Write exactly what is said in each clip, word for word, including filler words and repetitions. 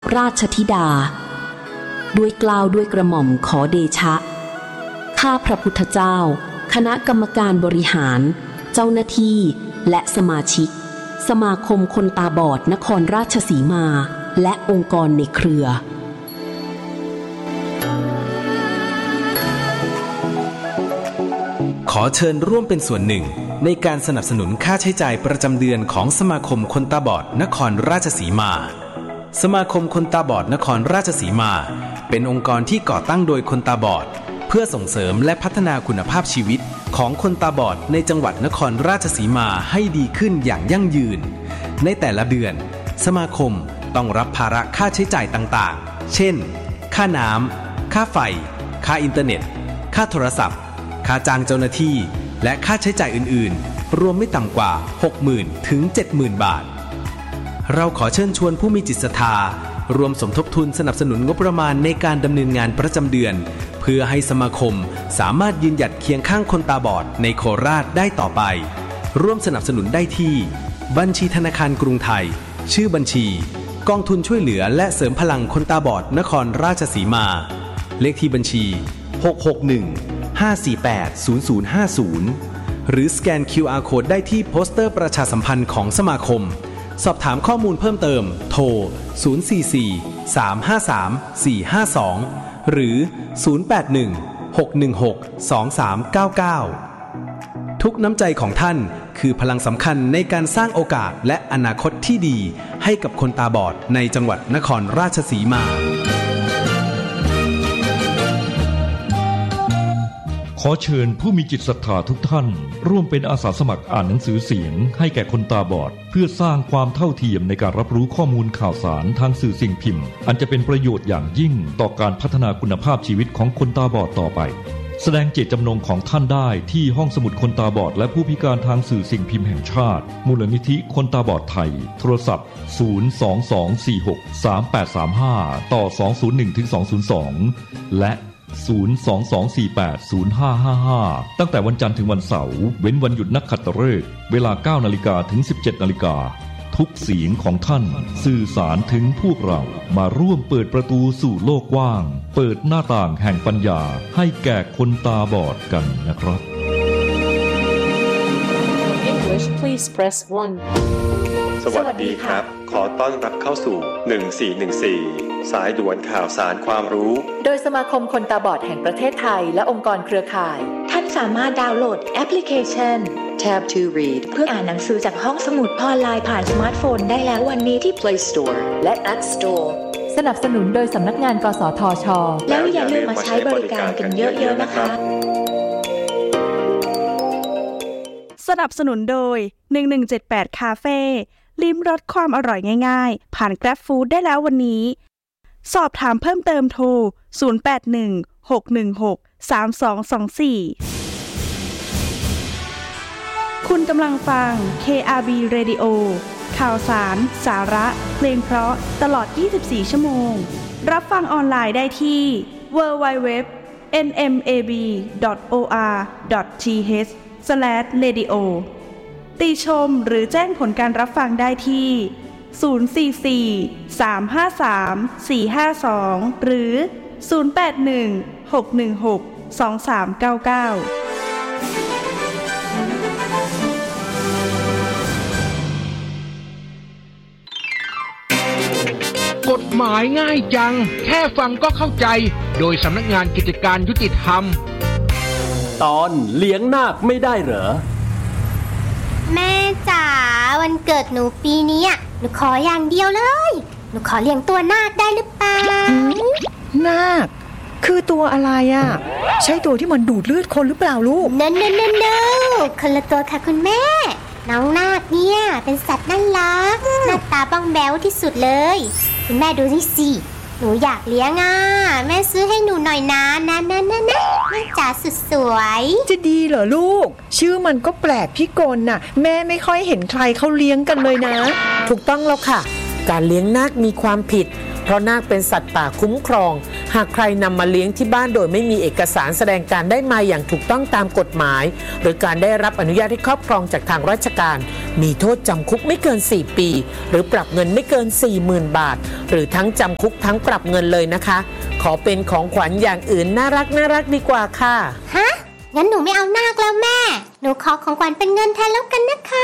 ราชธิดาด้วยเกล้าด้วยกระหม่อมขอเดชะข้าพระพุทธเจ้าคณะกรรมการบริหารเจ้าหน้าที่และสมาชิกสมาคมคนตาบอดนครราชสีมาและองค์กรในเครือขอเชิญร่วมเป็นส่วนหนึ่งในการสนับสนุนค่าใช้จ่ายประจำเดือนของสมาคมคนตาบอดนครราชสีมาสมาคมคนตาบอดนครราชสีมาเป็นองค์กรที่ก่อตั้งโดยคนตาบอดเพื่อส่งเสริมและพัฒนาคุณภาพชีวิตของคนตาบอดในจังหวัดนครราชสีมาให้ดีขึ้นอย่างยั่งยืนในแต่ละเดือนสมาคมต้องรับภาระค่าใช้จ่ายต่างๆเช่นค่าน้ำค่าไฟค่าอินเทอร์เน็ตค่าโทรศัพท์ค่าจ้างเจ้าหน้าที่และค่าใช้จ่ายอื่นๆรวมไม่ต่ำกว่า หกหมื่น ถึง เจ็ดหมื่น บาทเราขอเชิญชวนผู้มีจิตศรัทธารวมสมทบทุนสนับสนุนงบประมาณในการดำเนินงานประจำเดือนเพื่อให้สมาคมสามารถยืนหยัดเคียงข้างคนตาบอดในโคราชได้ต่อไปร่วมสนับสนุนได้ที่บัญชีธนาคารกรุงไทยชื่อบัญชีกองทุนช่วยเหลือและเสริมพลังคนตาบอดนครราชสีมาเลขที่บัญชีหก หก หนึ่ง ห้า สี่ แปด ศูนย์ ศูนย์ ห้า ศูนย์หรือสแกน คิว อาร์ Code ได้ที่โปสเตอร์ประชาสัมพันธ์ของสมาคมสอบถามข้อมูลเพิ่มเติมโทรศูนย์ สี่ สี่ สาม ห้า สาม สี่ ห้า สองหรือศูนย์ แปด หนึ่ง หก หนึ่ง หก สอง สาม เก้า เก้าทุกน้ำใจของท่านคือพลังสำคัญในการสร้างโอกาสและอนาคตที่ดีให้กับคนตาบอดในจังหวัดนครราชสีมาขอเชิญผู้มีจิตศรัทธาทุกท่านร่วมเป็นอาสาสมัครอ่านหนังสือเสียงให้แก่คนตาบอดเพื่อสร้างความเท่าเทียมในการรับรู้ข้อมูลข่าวสารทางสื่อสิ่งพิมพ์อันจะเป็นประโยชน์อย่างยิ่งต่อการพัฒนาคุณภาพชีวิตของคนตาบอดต่อไปแสดงเจตจำนงของท่านได้ที่ห้องสมุดคนตาบอดและผู้พิการทางสื่อสิ่งพิมพ์แห่งชาติมูลนิธิคนตาบอดไทยโทรศัพท์ศูนย์ สอง สอง สี่ หก สาม แปด สาม ห้าต่อสอง ศูนย์ หนึ่ง ถึง สอง ศูนย์ สองและศูนย์ สอง สอง สี่ แปด ศูนย์ ห้า ห้า ห้าตั้งแต่วันจันทร์ถึงวันเสาร์เว้นวันหยุดนักขัตฤกษ์เวลา เก้า นาฬิกาถึง สิบเจ็ด นาฬิกาทุกเสียงของท่านสื่อสารถึงพวกเรามาร่วมเปิดประตูสู่โลกกว้างเปิดหน้าต่างแห่งปัญญาให้แก่คนตาบอดกันนะครับ English please press one สวัสดีครับขอต้อนรับเข้าสู่หนึ่งสี่หนึ่งสี่สายด่วนข่าวสารความรู้โดยสมาคมคนตาบอดแห่งประเทศไทยและองค์กรเครือข่ายท่านสามารถดาวน์โหลดแอปพลิเคชัน Tab to Read เพื่ออ่านหนังสือจากห้องสมุดออนไลน์ผ่านสมาร์ทโฟนได้แล้ววันนี้ที่ Play Store และ App Store สนับสนุนโดยสำนักงานกสทช.แล้วอย่าลืมมาใช้บริการกันเยอะๆนะคะสนับสนุนโดยหนึ่งหนึ่งเจ็ดแปดคาเฟ่ลิ้มรสความอร่อยง่ายๆผ่าน Grab Food ได้แล้ววันนี้สอบถามเพิ่มเติมโทรศูนย์ แปด หนึ่ง หก หนึ่ง หก สาม สอง สอง สี่คุณกำลังฟัง เค อาร์ บี Radio ข่าวสารสาระเพลงเพราะตลอดยี่สิบสี่ชั่วโมงรับฟังออนไลน์ได้ที่ ดับเบิลยู ดับเบิลยู ดับเบิลยู ดอท เอ็น เอ็ม เอ บี ดอท โอ อาร์ ดอท ที เอช สแลช เรดิโอ ติชมหรือแจ้งผลการรับฟังได้ที่ศูนย์ สี่ สี่ สาม ห้า สาม สี่ ห้า สองหรือศูนย์ แปด หนึ่ง หก หนึ่ง หก สอง สาม เก้า เก้ากฎหมายง่ายจังแค่ฟังก็เข้าใจโดยสำนักงานกิจการยุติธรรมตอนเลี้ยงนาคไม่ได้เหรอแม่จ๋าวันเกิดหนูปีนี้หนูขออย่างเดียวเลยหนูขอเลี้ยงตัวนาคได้หรือเปล่านาคคือตัวอะไรอ่ะใช่ตัวที่มันดูดเลือดคนหรือเปล่าลูกเนนเนนเนนเนคนละตัวค่ะคุณแม่น้องนาคเนี่ยเป็นสัตว์น่ารักหน้าตาบ้องแบ๊วที่สุดเลยคุณแม่ดูนี่สิหนูอยากเลี้ยงอ่ะแม่ซื้อให้หนูหน่อยนะนะนะนะนะแม่จ๋าสุดสวยจะดีเหรอลูกชื่อมันก็แปลกพิกลน่ะแม่ไม่ค่อยเห็นใครเขาเลี้ยงกันเลยนะถูกต้องแล้วค่ะการเลี้ยงนาคมีความผิดเพราะนาคเป็นสัตว์ป่าคุ้มครองหากใครนำมาเลี้ยงที่บ้านโดยไม่มีเอกสารแสดงการได้มาอย่างถูกต้องตามกฎหมายหรือการได้รับอนุญาตให้ครอบครองจากทางราชการมีโทษจำคุกไม่เกินสี่ปีหรือปรับเงินไม่เกิน สี่หมื่น บาทหรือทั้งจำคุกทั้งปรับเงินเลยนะคะขอเป็นของขวัญอย่างอื่นน่ารักน่ารักดีกว่าค่ะฮะงั้นหนูไม่เอานาคแล้วแม่หนูขอของขวัญเป็นเงินแทนแล้วกันนะคะ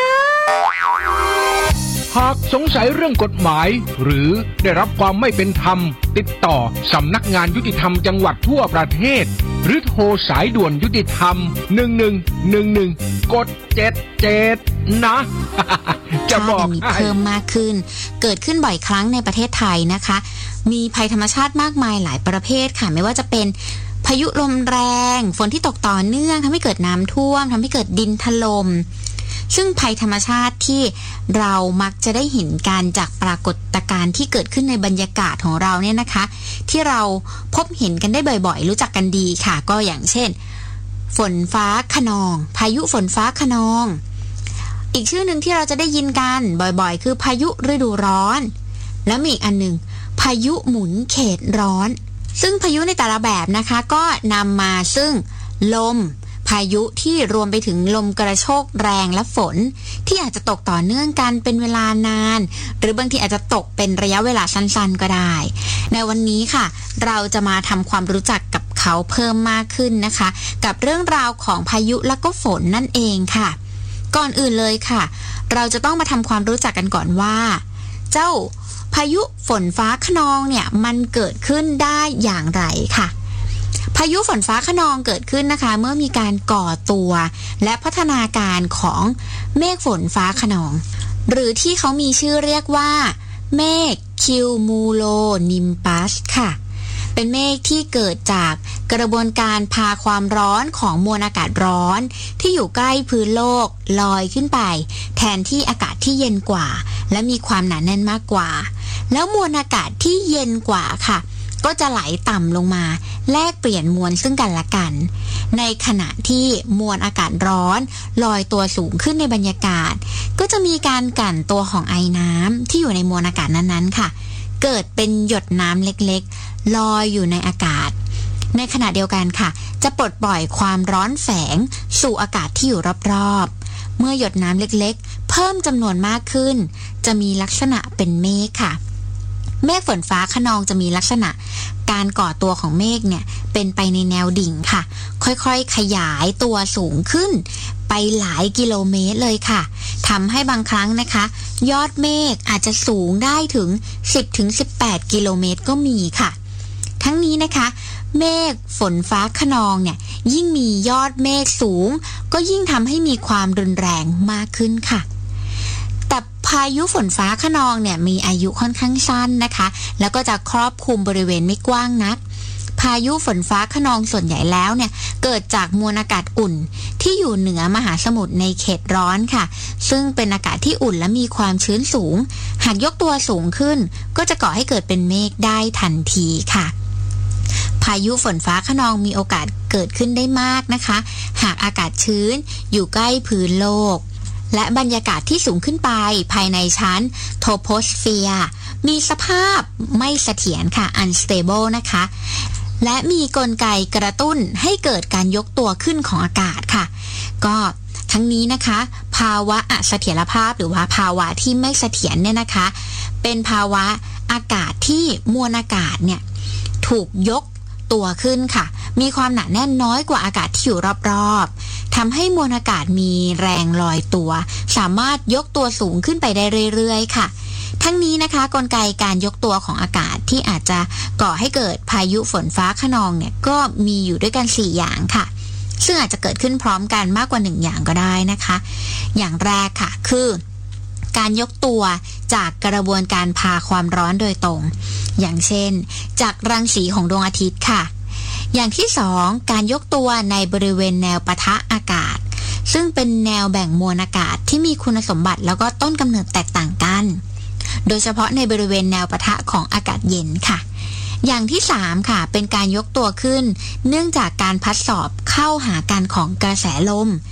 หากสงสัยเรื่องกฎหมายหรือได้รับความไม่เป็นธรรมติดต่อสำนักงานยุติธรรมจังหวัดทั่วประเทศหรือโทรสายด่วนยุติธรรมหนึ่งหนึ่งหนึ่งหนึ่งกดเจ็ดเจ็ดนะ จะบอกมีเพิ่มมากขึ้นเกิดขึ้นบ่อยครั้งในประเทศไทยนะคะมีภัยธรรมชาติมากมายหลายประเภทค่ะไม่ว่าจะเป็นพายุลมแรงฝนที่ตกต่อเนื่องทำให้เกิดน้ำท่วมทำให้เกิดดินถล่มซึ่งภัยธรรมชาติที่เรามักจะได้เห็นกันจากปรากฏการณ์ที่เกิดขึ้นในบรรยากาศของเราเนี่ยนะคะที่เราพบเห็นกันได้บ่อยๆรู้จักกันดีค่ะก็อย่างเช่นฝนฟ้าคะนองพายุฝนฟ้าคะนองอีกชื่อหนึ่งที่เราจะได้ยินกันบ่อยๆคือพายุฤดูร้อนแล้วมีอีกอันหนึ่งพายุหมุนเขตร้อนซึ่งพายุในแต่ละแบบนะคะก็นำมาซึ่งลมพายุที่รวมไปถึงลมกระโชกแรงและฝนที่อาจจะตกต่อเนื่องกันเป็นเวลานานหรือบางทีอาจจะตกเป็นระยะเวลาสั้นๆก็ได้ในวันนี้ค่ะเราจะมาทำความรู้จักกับเขาเพิ่มมากขึ้นนะคะกับเรื่องราวของพายุและก็ฝนนั่นเองค่ะก่อนอื่นเลยค่ะเราจะต้องมาทำความรู้จักกันก่อนว่าเจ้าพายุฝนฟ้าคะนองเนี่ยมันเกิดขึ้นได้อย่างไรค่ะพายุฝนฟ้าคะนองเกิดขึ้นนะคะเมื่อมีการก่อตัวและพัฒนาการของเมฆฝนฟ้าคะนองหรือที่เขามีชื่อเรียกว่าเมฆคิวมูโลนิมปัสค่ะเป็นเมฆที่เกิดจากกระบวนการพาความร้อนของมวลอากาศร้อนที่อยู่ใกล้พื้นโลกลอยขึ้นไปแทนที่อากาศที่เย็นกว่าและมีความหนาแน่นมากกว่าแล้วมวลอากาศที่เย็นกว่าค่ะก็จะไหลต่ำลงมาแลกเปลี่ยนมวลซึ่งกันและกันในขณะที่มวลอากาศร้อนลอยตัวสูงขึ้นในบรรยากาศก็จะมีการกลั่นตัวของไอน้ำที่อยู่ในมวลอากาศนั้นๆค่ะเกิดเป็นหยดน้ำเล็กๆลอยอยู่ในอากาศในขณะเดียวกันค่ะจะปลดปล่อยความร้อนแฝงสู่อากาศที่อยู่รอบๆเมื่อหยดน้ำเล็กๆเพิ่มจำนวนมากขึ้นจะมีลักษณะเป็นเมฆค่ะเมฆฝนฟ้าคะนองจะมีลักษณะการก่อตัวของเมฆเนี่ยเป็นไปในแนวดิ่งค่ะค่อยๆขยายตัวสูงขึ้นไปหลายกิโลเมตรเลยค่ะทำให้บางครั้งนะคะยอดเมฆอาจจะสูงได้ถึง สิบถึงสิบแปด กิโลเมตรก็มีค่ะทั้งนี้นะคะเมฆฝนฟ้าคะนองเนี่ยยิ่งมียอดเมฆสูงก็ยิ่งทำให้มีความรุนแรงมากขึ้นค่ะแต่พายุฝนฟ้าคะนองเนี่ยมีอายุค่อนข้างสั้นนะคะแล้วก็จะครอบคลุมบริเวณไม่กว้างนักพายุฝนฟ้าคะนองส่วนใหญ่แล้วเนี่ยเกิดจากมวลอากาศอุ่นที่อยู่เหนือมหาสมุทรในเขตร้อนค่ะซึ่งเป็นอากาศที่อุ่นและมีความชื้นสูงหากยกตัวสูงขึ้นก็จะก่อให้เกิดเป็นเมฆได้ทันทีค่ะพายุฝนฟ้าคะนองมีโอกาสเกิดขึ้นได้มากนะคะหากอากาศชื้นอยู่ใกล้พื้นโลกและบรรยากาศที่สูงขึ้นไปภายในชั้นโทโพสเฟียร์มีสภาพไม่เสถียรค่ะ unstable นะคะและมีกลไกกระตุ้นให้เกิดการยกตัวขึ้นของอากาศค่ะก็ทั้งนี้นะคะภาวะอเสถียรภาพหรือว่าภาวะที่ไม่เสถียรเนี่ยนะคะเป็นภาวะอากาศที่มวลอากาศเนี่ยถูกยกตัวขึ้นค่ะมีความหนาแน่นน้อยกว่าอากาศที่อยู่รอบๆทำให้มวลอากาศมีแรงลอยตัวสามารถยกตัวสูงขึ้นไปได้เรื่อยๆค่ะทั้งนี้นะคะกลไกการยกตัวของอากาศที่อาจจะก่อให้เกิดพายุฝนฟ้าคะนองเนี่ยก็มีอยู่ด้วยกันสี่อย่างค่ะซึ่งอาจจะเกิดขึ้นพร้อมกันมากกว่าหนึ่งอย่างก็ได้นะคะอย่างแรกค่ะคือการยกตัวจากกระบวนการพาความร้อนโดยตรงอย่างเช่นจากรังสีของดวงอาทิตย์ค่ะอย่างที่สองการยกตัวในบริเวณแนวปะทะอากาศซึ่งเป็นแนวแบ่งมวลอากาศที่มีคุณสมบัติแล้วก็ต้นกำเนิดแตกต่างกันโดยเฉพาะในบริเวณแนวปะทะของอากาศเย็นค่ะอย่างที่สามค่ะเป็นการยกตัวขึ้นเนื่องจากการพัดสอบเข้าหากันของกระแสลม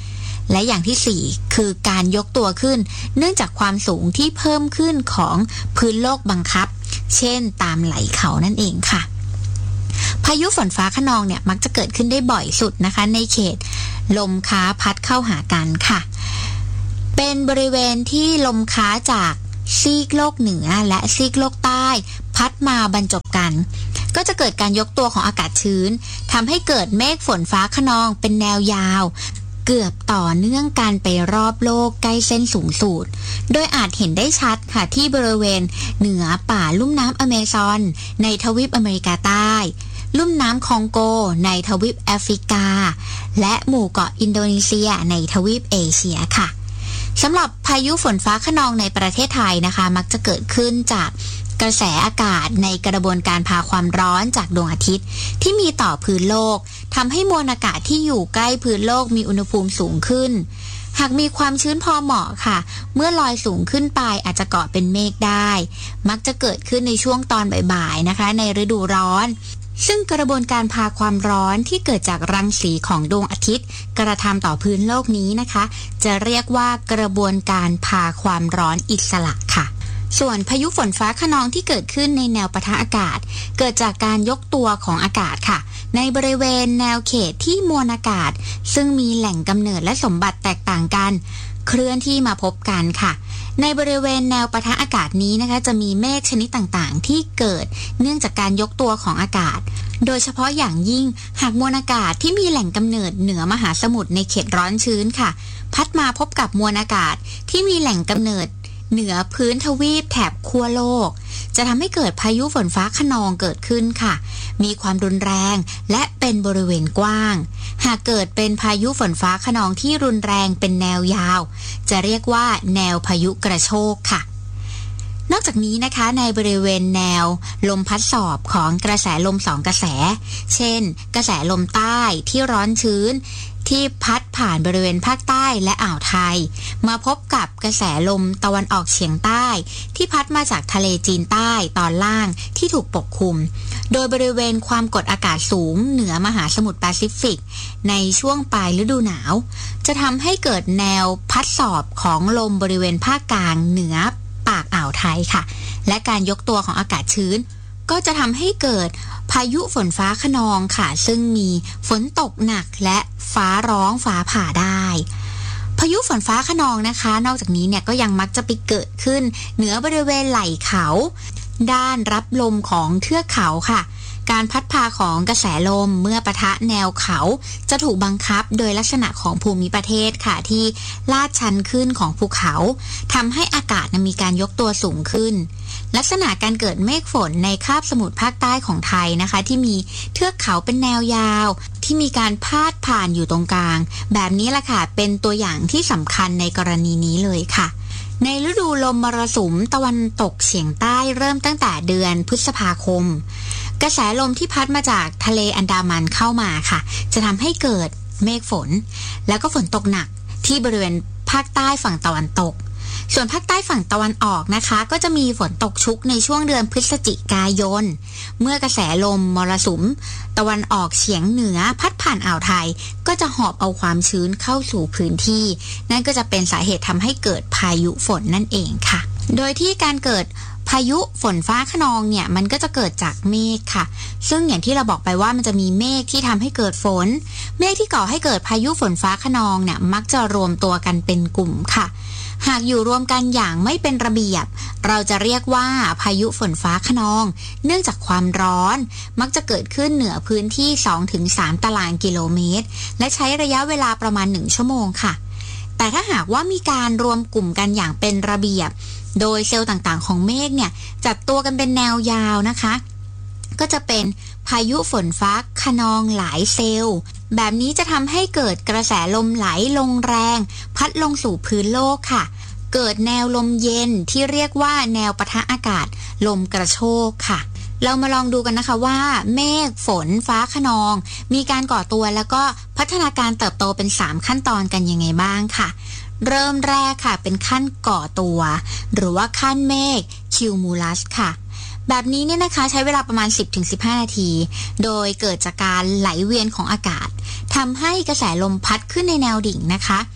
และอย่างที่สี่คือการยกตัวขึ้นเนื่องจากความสูงที่เพิ่มขึ้นของพื้นโลกบังคับเช่นตามไหล่เขานั่นเองค่ะพายุฝนฟ้าคะนองเนี่ยมักจะเกิดขึ้นได้บ่อยสุดนะคะในเขตลมค้าพัดเข้าหากันค่ะเป็นบริเวณที่ลมค้าจากซีกโลกเหนือและซีกโลกใต้พัดมาบรรจบกันก็จะเกิดการยกตัวของอากาศชื้นทำให้เกิดเมฆฝนฟ้าคะนองเป็นแนวยาวเกือบต่อเนื่องกันไปรอบโลกใกล้เส้นศูนย์สูตรโดยอาจเห็นได้ชัดค่ะที่บริเวณเหนือป่าลุ่มน้ำอเมซอนในทวีปอเมริกาใต้ลุ่มน้ำคองโกในทวีปแอฟริกาและหมู่เกาะอินโดนีเซียในทวีปเอเชียค่ะสำหรับพายุฝนฟ้าคะนองในประเทศไทยนะคะมักจะเกิดขึ้นจากกระแสอากาศในกระบวนการพาความร้อนจากดวงอาทิตย์ที่มีต่อพื้นโลกทำให้มวลอากาศที่อยู่ใกล้พื้นโลกมีอุณหภูมิสูงขึ้นหากมีความชื้นพอเหมาะค่ะเมื่อลอยสูงขึ้นไปอาจจะเกาะเป็นเมฆได้มักจะเกิดขึ้นในช่วงตอนบ่ายๆนะคะในฤดูร้อนซึ่งกระบวนการพาความร้อนที่เกิดจากรังสีของดวงอาทิตย์กระทำต่อพื้นโลกนี้นะคะจะเรียกว่ากระบวนการพาความร้อนอิสระค่ะส่วนพายุฝนฟ้าคะนองที่เกิดขึ้นในแนวปะทะอากาศเกิดจากการยกตัวของอากาศค่ะในบริเวณแนวเขตที่มวลอากาศซึ่งมีแหล่งกำเนิดและสมบัติแตกต่างกันเคลื่อนที่มาพบกันค่ะในบริเวณแนวปะทะอากาศนี้นะคะจะมีเมฆชนิดต่างๆที่เกิดเนื่องจากการยกตัวของอากาศโดยเฉพาะอย่างยิ่งหากมวลอากาศที่มีแหล่งกำเนิดเหนือมหาสมุทรในเขตร้อนชื้นค่ะพัดมาพบกับมวลอากาศที่มีแหล่งกำเนิดเหนือพื้นทวีปแถบขั้วโลกจะทำให้เกิดพายุฝนฟ้าคะนองเกิดขึ้นค่ะมีความรุนแรงและเป็นบริเวณกว้างหากเกิดเป็นพายุฝนฟ้าคะนองที่รุนแรงเป็นแนวยาวจะเรียกว่าแนวพายุกระโชกค่ะนอกจากนี้นะคะในบริเวณแนวลมพัดสอบของกระแสลมสองกระแสเช่นกระแสลมใต้ที่ร้อนชื้นที่พัดผ่านบริเวณภาคใต้และอ่าวไทยมาพบกับกระแสลมตะวันออกเฉียงใต้ที่พัดมาจากทะเลจีนใต้ตอนล่างที่ถูกปกคลุมโดยบริเวณความกดอากาศสูงเหนือมหาสมุทรแปซิฟิกในช่วงปลายฤดูหนาวจะทำให้เกิดแนวพัดสอบของลมบริเวณภาคกลางเหนือปากอ่าวไทยค่ะและการยกตัวของอากาศชื้นก็จะทำให้เกิดพายุฝนฟ้าคะนองค่ะซึ่งมีฝนตกหนักและฟ้าร้องฟ้าผ่าได้พายุฝนฟ้าคะนองนะคะนอกจากนี้เนี่ยก็ยังมักจะไปเกิดขึ้นเหนือบริเวณไหล่เขาด้านรับลมของเทือกเขาค่ะการพัดพาของกระแสลมเมื่อปะทะแนวเขาจะถูกบังคับโดยลักษณะของภูมิประเทศค่ะที่ลาดชันขึ้นของภูเขาทำให้อากาศมีการยกตัวสูงขึ้นลักษณะการเกิดเมฆฝนในคาบสมุทรภาคใต้ของไทยนะคะที่มีเทือกเขาเป็นแนวยาวที่มีการพาดผ่านอยู่ตรงกลางแบบนี้แหละค่ะเป็นตัวอย่างที่สำคัญในกรณีนี้เลยค่ะในฤดูลมมรสุมตะวันตกเฉียงใต้เริ่มตั้งแต่เดือนพฤษภาคมกระแสลมที่พัดมาจากทะเลอันดามันเข้ามาค่ะจะทำให้เกิดเมฆฝนแล้วก็ฝนตกหนักที่บริเวณภาคใต้ฝั่งตะวันตกส่วนภาคใต้ฝั่งตะวันออกนะคะก็จะมีฝนตกชุกในช่วงเดือนพฤศจิกายนเมื่อกระแสลมมรสุมตะวันออกเฉียงเหนือพัดผ่านอ่าวไทยก็จะหอบเอาความชื้นเข้าสู่พื้นที่นั่นก็จะเป็นสาเหตุทำให้เกิดพายุฝนนั่นเองค่ะโดยที่การเกิดพายุฝนฟ้าคะนองเนี่ยมันก็จะเกิดจากเมฆค่ะซึ่งอย่างที่เราบอกไปว่ามันจะมีเมฆที่ทำให้เกิดฝนเมฆที่ก่อให้เกิดพายุฝนฟ้าคะนองเนี่ยมักจะรวมตัวกันเป็นกลุ่มค่ะหากอยู่รวมกันอย่างไม่เป็นระเบียบเราจะเรียกว่าพายุฝนฟ้าคะนองเนื่องจากความร้อนมักจะเกิดขึ้นเหนือพื้นที่ สองถึงสาม ตารางกิโลเมตรและใช้ระยะเวลาประมาณหนึ่งชั่วโมงค่ะแต่ถ้าหากว่ามีการรวมกลุ่มกันอย่างเป็นระเบียบโดยเซลล์ต่างๆของเมฆเนี่ยจัดตัวกันเป็นแนวยาวนะคะก็จะเป็นพายุฝนฟ้าคะนองหลายเซลล์แบบนี้จะทำให้เกิดกระแสลมไหลลงแรงพัดลงสู่พื้นโลกค่ะเกิดแนวลมเย็นที่เรียกว่าแนวปะทะอากาศลมกระโชกค่ะเรามาลองดูกันนะคะว่าเมฆฝนฟ้าคะนองมีการก่อตัวแล้วก็พัฒนาการเติบโตเป็นสามขั้นตอนกันยังไงบ้างค่ะเริ่มแรกค่ะเป็นขั้นก่อตัวหรือว่าขั้นเมฆคิวมูลัสค่ะแบบนี้เนี่ยนะคะใช้เวลาประมาณ สิบถึงสิบห้า นาทีโดยเกิดจากการไหลเวียนของอากาศทำให้กระแสลมพัดขึ้นในแนวดิ่งนะคะ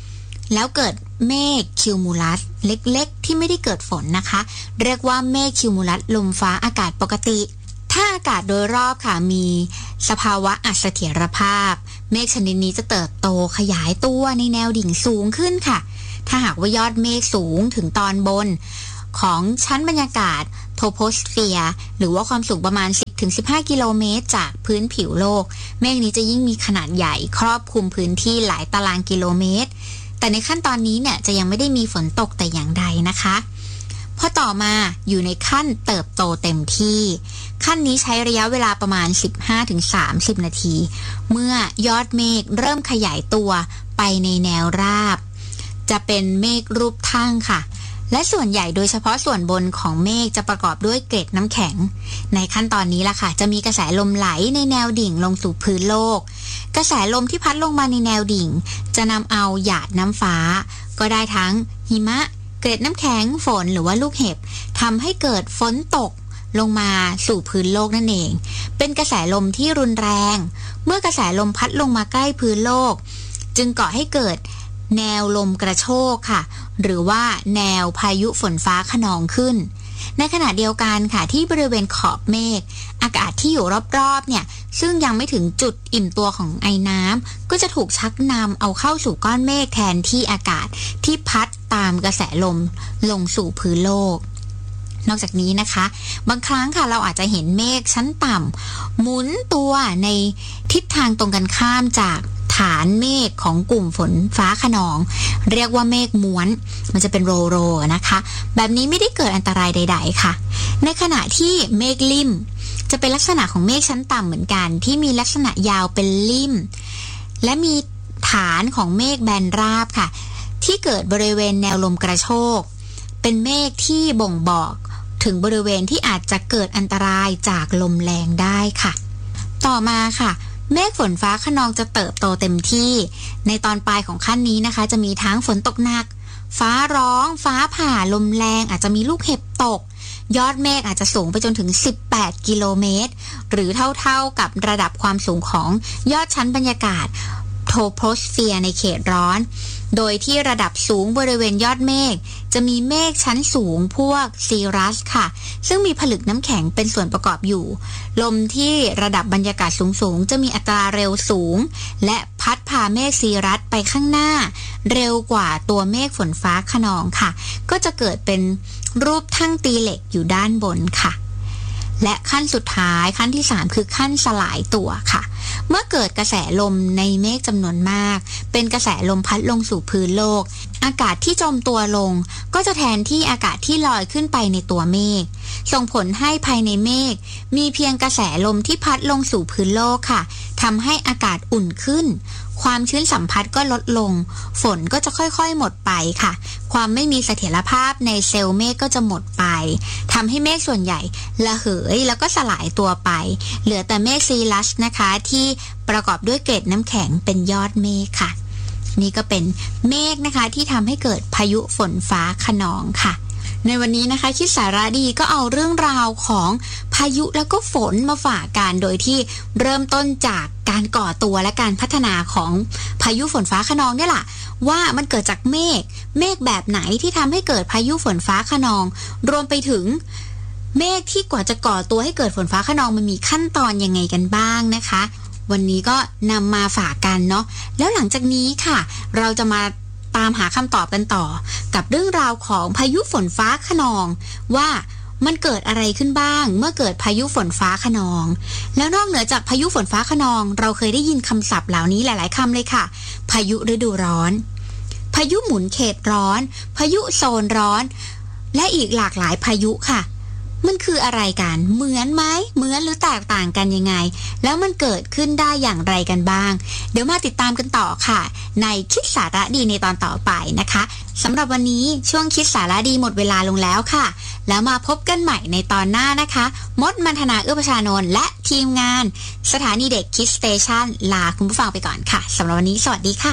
แล้วเกิดเมฆคิวมูลัสเล็กๆที่ไม่ได้เกิดฝนนะคะเรียกว่าเมฆคิวมูลัสลมฟ้าอากาศปกติถ้าอากาศโดยรอบค่ะมีสภาวะอัเสถียรภาพเมฆชนิดนี้จะเติบโตขยายตัวในแนวดิ่งสูงขึ้นค่ะถ้าหากว่ายอดเมฆสูงถึงตอนบนของชั้นบรรยากาศโทโพสเฟียร์หรือว่าความสูงประมาณ สิบถึงสิบห้า กิโลเมตรจากพื้นผิวโลกเมฆนี้จะยิ่งมีขนาดใหญ่ครอบคลุมพื้นที่หลายตารางกิโลเมตรแต่ในขั้นตอนนี้เนี่ยจะยังไม่ได้มีฝนตกแต่อย่างใดนะคะพอต่อมาอยู่ในขั้นเติบโตเต็มที่ขั้นนี้ใช้ระยะเวลาประมาณ สิบห้าถึงสามสิบ นาทีเมื่อยอดเมฆเริ่มขยายตัวไปในแนวราบจะเป็นเมฆรูปทั่งค่ะและส่วนใหญ่โดยเฉพาะส่วนบนของเมฆจะประกอบด้วยเกล็ดน้ำแข็งในขั้นตอนนี้ล่ะค่ะจะมีกระแสลมไหลในแนวดิ่งลงสู่พื้นโลกกระแสลมที่พัดลงมาในแนวดิ่งจะนำเอาหยาดน้ำฟ้าก็ได้ทั้งหิมะเกล็ดน้ำแข็งฝนหรือว่าลูกเห็บทำให้เกิดฝนตกลงมาสู่พื้นโลกนั่นเองเป็นกระแสลมที่รุนแรงเมื่อกระแสลมพัดลงมาใกล้พื้นโลกจึงก่อให้เกิดแนวลมกระโชกค่ะหรือว่าแนวพายุฝนฟ้าคะนองขึ้นในขณะเดียวกันค่ะที่บริเวณขอบเมฆอากาศที่อยู่รอบๆเนี่ยซึ่งยังไม่ถึงจุดอิ่มตัวของไอน้ำก็จะถูกชักนำเอาเข้าสู่ก้อนเมฆแทนที่อากาศที่พัดตามกระแสลมลงสู่พื้นโลกนอกจากนี้นะคะบางครั้งค่ะเราอาจจะเห็นเมฆชั้นต่ำหมุนตัวในทิศทางตรงกันข้ามจากฐานเมฆของกลุ่มฝนฟ้าคะนองเรียกว่าเมฆม้วนมันจะเป็นโรโรนะคะแบบนี้ไม่ได้เกิดอันตรายใดๆค่ะในขณะที่เมฆลิ่มจะเป็นลักษณะของเมฆชั้นต่ำเหมือนกันที่มีลักษณะยาวเป็นลิ่มและมีฐานของเมฆแบนราบค่ะที่เกิดบริเวณแนวลมกระโชกเป็นเมฆที่บ่งบอกถึงบริเวณที่อาจจะเกิดอันตรายจากลมแรงได้ค่ะต่อมาค่ะเมฆฝนฟ้าคะนองจะเติบโตเต็มที่ในตอนปลายของขั้นนี้นะคะจะมีทั้งฝนตกหนักฟ้าร้องฟ้าผ่าลมแรงอาจจะมีลูกเห็บตกยอดเมฆอาจจะสูงไปจนถึงสิบแปดกิโลเมตรหรือเท่าๆกับระดับความสูงของยอดชั้นบรรยากาศโทโพสเฟียร์ในเขตร้อนโดยที่ระดับสูงบริเวณยอดเมฆจะมีเมฆชั้นสูงพวกซีรัสค่ะซึ่งมีผลึกน้ำแข็งเป็นส่วนประกอบอยู่ลมที่ระดับบรรยากาศสูงๆจะมีอัตราเร็วสูงและพัดพาเมฆซีรัสไปข้างหน้าเร็วกว่าตัวเมฆฝนฟ้าคะนองค่ะก็จะเกิดเป็นรูปทั่งตีเหล็กอยู่ด้านบนค่ะและขั้นสุดท้ายขั้นที่สามคือขั้นสลายตัวค่ะเมื่อเกิดกระแสลมในเมฆจำนวนมากเป็นกระแสลมพัดลงสู่พื้นโลกอากาศที่จมตัวลงก็จะแทนที่อากาศที่ลอยขึ้นไปในตัวเมฆส่งผลให้ภายในเมฆมีเพียงกระแสลมที่พัดลงสู่พื้นโลกค่ะทำให้อากาศอุ่นขึ้นความชื้นสัมผัสก็ลดลงฝนก็จะค่อยๆหมดไปค่ะความไม่มีเสถียรภาพในเซลล์เมฆก็จะหมดไปทำให้เมฆส่วนใหญ่ระเหยแล้วก็สลายตัวไปเหลือแต่เมฆซีรัสนะคะที่ประกอบด้วยเกล็ดน้ำแข็งเป็นยอดเมฆค่ะนี่ก็เป็นเมฆนะคะที่ทำให้เกิดพายุฝนฟ้าคะนองค่ะในวันนี้นะคะคิดสาระดีก็เอาเรื่องราวของพายุแล้วก็ฝนมาฝากกันโดยที่เริ่มต้นจากการก่อตัวและการพัฒนาของพายุฝนฟ้าคะนองเนี่ยแหละว่ามันเกิดจากเมฆเมฆแบบไหนที่ทำให้เกิดพายุฝนฟ้าคะนองรวมไปถึงเมฆที่กว่าจะก่อตัวให้เกิดฝนฟ้าคะนองมันมีขั้นตอนยังไงกันบ้างนะคะวันนี้ก็นำมาฝากกันเนาะแล้วหลังจากนี้ค่ะเราจะมาตามหาคำตอบกันต่อกับเรื่องราวของพายุฝนฟ้าคะนองว่ามันเกิดอะไรขึ้นบ้างเมื่อเกิดพายุฝนฟ้าคะนองแล้วนอกเหนือจากพายุฝนฟ้าคะนองเราเคยได้ยินคำศัพท์เหล่านี้หลายๆคำเลยค่ะพายุฤดูร้อนพายุหมุนเขตร้อนพายุโซนร้อนและอีกหลากหลายพายุค่ะมันคืออะไรกันเหมือนไหมเหมือนหรือแตกต่างกันยังไงแล้วมันเกิดขึ้นได้อย่างไรกันบ้างเดี๋ยวมาติดตามกันต่อค่ะในคิดสาระดีในตอนต่อไปนะคะสำหรับวันนี้ช่วงคิดสาระดีหมดเวลาลงแล้วค่ะแล้วมาพบกันใหม่ในตอนหน้านะคะมดมันธนาเอื้อประชานนท์และทีมงานสถานีเด็กคิดสเตชันลาคุณผู้ฟังไปก่อนค่ะสำหรับวันนี้สวัสดีค่ะ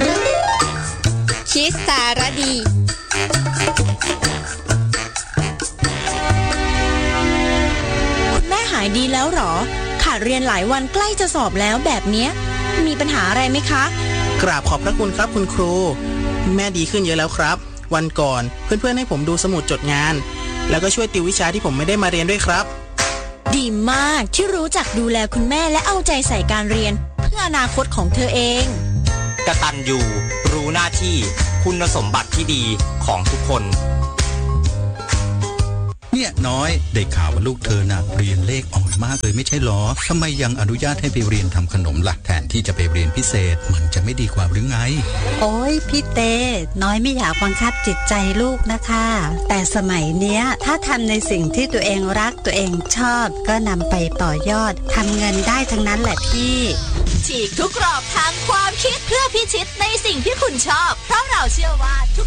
คิดสาระดีหายดีแล้วหรอขาดเรียนหลายวันใกล้จะสอบแล้วแบบเนี้ยมีปัญหาอะไรไหมคะกราบขอบพระคุณครับคุณครูแม่ดีขึ้นเยอะแล้วครับวันก่อนเพื่อนๆให้ผมดูสมุดจดงานแล้วก็ช่วยติววิชาที่ผมไม่ได้มาเรียนด้วยครับดีมากที่รู้จักดูแลคุณแม่และเอาใจใส่การเรียนเพื่ออนาคตของเธอเองกตัญญูรู้หน้าที่คุณสมบัติที่ดีของทุกคนเนี่ยน้อยได้ข่าวว่าลูกเธอน่ะเรียนเลขอ่อนมากเลยไม่ใช่หรอทำไมยังอนุญาตให้ไปเรียนทำขนมล่ะแทนที่จะไปเรียนพิเศษมันจะไม่ดีกว่าหรือไงโอ้ยพี่เต้น้อยไม่อยากบังคับจิตใจลูกนะคะแต่สมัยเนี้ยถ้าทำในสิ่งที่ตัวเองรักตัวเองชอบก็นำไปต่อยอดทำเงินได้ทั้งนั้นแหละพี่ฉีกทุกกรอบทางความคิดเพื่อพิชิตในสิ่งที่คุณชอบเพราะเราเชื่อว่าทุก